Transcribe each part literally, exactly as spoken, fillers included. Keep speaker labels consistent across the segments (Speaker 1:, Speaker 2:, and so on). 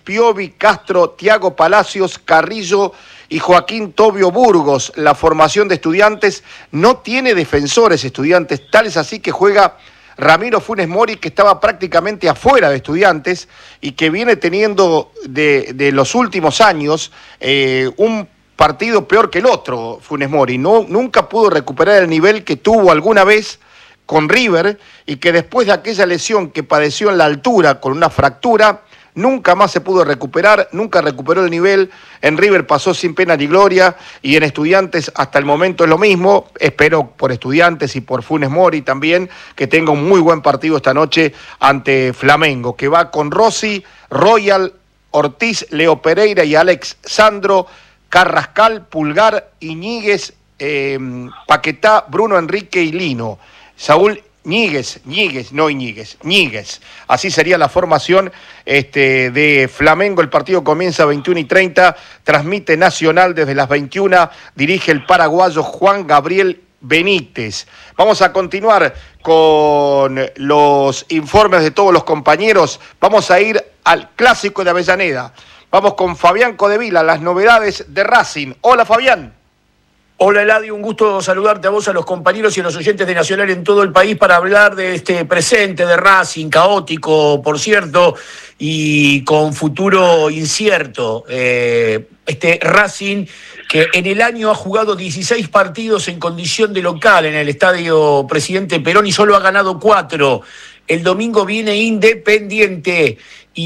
Speaker 1: Piovi, Castro, Tiago Palacios, Carrillo y Joaquín Tobio Burgos. La formación de Estudiantes no tiene defensores Estudiantes, tal es así que juega Ramiro Funes Mori, que estaba prácticamente afuera de Estudiantes y que viene teniendo de, de los últimos años eh, un partido peor que el otro, Funes Mori. No, nunca pudo recuperar el nivel que tuvo alguna vez con River y que después de aquella lesión que padeció en la altura con una fractura, nunca más se pudo recuperar, nunca recuperó el nivel. En River pasó sin pena ni gloria y en Estudiantes hasta el momento es lo mismo. Espero por Estudiantes y por Funes Mori también que tenga un muy buen partido esta noche ante Flamengo, que va con Rossi, Royal, Ortiz, Leo Pereira y Alex Sandro, Carrascal, Pulgar, Iñiguez, eh, Paquetá, Bruno Enrique y Lino. Saúl Ñíguez, Ñíguez, no Iñiguez, Ñíguez. Así sería la formación este, de Flamengo. El partido comienza a veintiuna y treinta, transmite Nacional desde las veintiuna, dirige el paraguayo Juan Gabriel Benítez. Vamos a continuar con los informes de todos los compañeros. Vamos a ir al Clásico de Avellaneda. Vamos con Fabián Codevila, las novedades de Racing. Hola, Fabián.
Speaker 2: Hola, Eladio, un gusto saludarte a vos, a los compañeros y a los oyentes de Nacional en todo el país para hablar de este presente de Racing, caótico, por cierto, y con futuro incierto. Eh, este Racing que en el año ha jugado dieciséis partidos en condición de local en el Estadio Presidente Perón y solo ha ganado cuatro. El domingo viene Independiente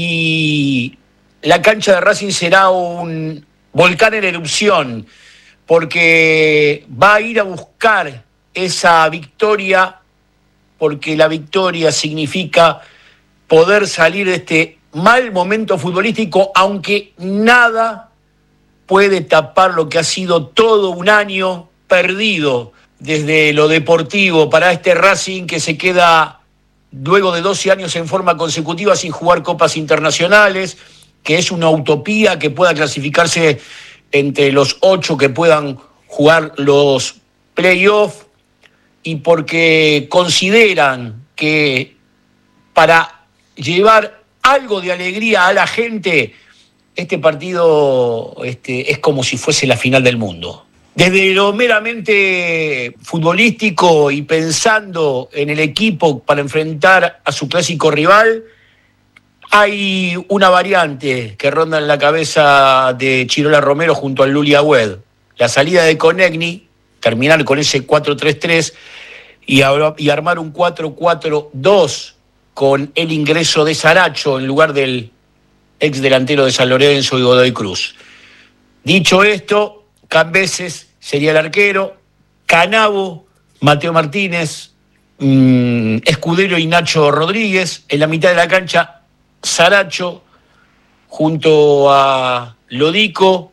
Speaker 2: y la cancha de Racing será un volcán en erupción, porque va a ir a buscar esa victoria, porque la victoria significa poder salir de este mal momento futbolístico, aunque nada puede tapar lo que ha sido todo un año perdido desde lo deportivo para este Racing que se queda luego de doce años en forma consecutiva sin jugar copas internacionales, que es una utopía que pueda clasificarse entre los ocho que puedan jugar los playoffs, y porque consideran que para llevar algo de alegría a la gente, este partido este, es como si fuese la final del mundo. Desde lo meramente futbolístico y pensando en el equipo para enfrentar a su clásico rival, hay una variante que ronda en la cabeza de Chirola Romero junto al Luli Agüed. La salida de Konechny, terminar con ese cuatro tres tres y, y armar un cuatro cuatro dos con el ingreso de Saracho en lugar del ex delantero de San Lorenzo y Godoy Cruz. Dicho esto, Cambeses sería el arquero, Canavo, Mateo Martínez, mmm, Escudero y Nacho Rodríguez. En la mitad de la cancha, Saracho, junto a Lodico,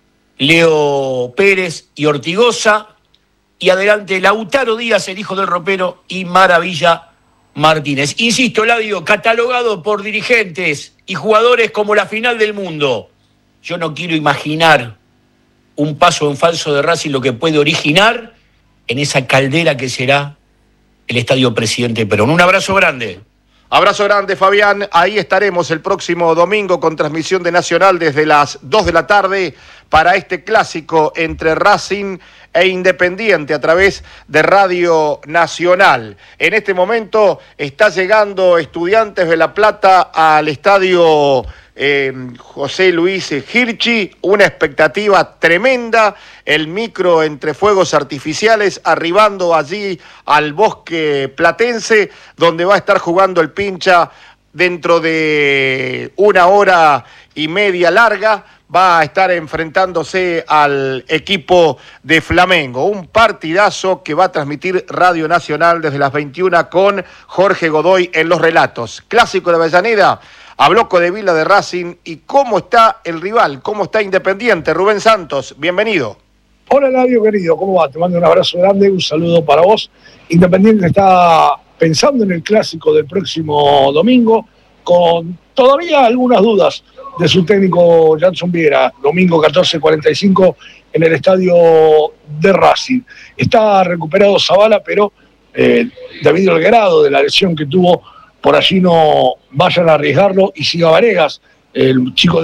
Speaker 2: Leo Pérez y Ortigoza, y adelante Lautaro Díaz, el hijo del ropero, y Maravilla Martínez. Insisto, Eladio, catalogado por dirigentes y jugadores como la final del mundo. Yo no quiero imaginar un paso en falso de Racing lo que puede originar en esa caldera que será el Estadio Presidente Perón. Un abrazo grande.
Speaker 1: Abrazo grande, Fabián. Ahí estaremos el próximo domingo con transmisión de Nacional desde las dos de la tarde para este clásico entre Racing e Independiente a través de Radio Nacional. En este momento está llegando Estudiantes de La Plata al estadio eh, José Luis Hirschi, una expectativa tremenda, el micro entre fuegos artificiales arribando allí al Bosque Platense, donde va a estar jugando el Pincha dentro de una hora y media larga. Va a estar enfrentándose al equipo de Flamengo. Un partidazo que va a transmitir Radio Nacional desde las veintiuna con Jorge Godoy en los relatos. Clásico de Avellaneda, habló Codevila de Racing y cómo está el rival, cómo está Independiente. Rubén Santos, bienvenido.
Speaker 3: Hola, Eladio, querido, ¿cómo va? Te mando un abrazo grande, un saludo para vos. Independiente está pensando en el clásico del próximo domingo, con todavía algunas dudas de su técnico Janson Viera, domingo catorce cuarenta y cinco en el estadio de Racing. Está recuperado Zavala, pero eh, debido al grado de la lesión que tuvo, por allí no vayan a arriesgarlo, y siga Varegas, el chico de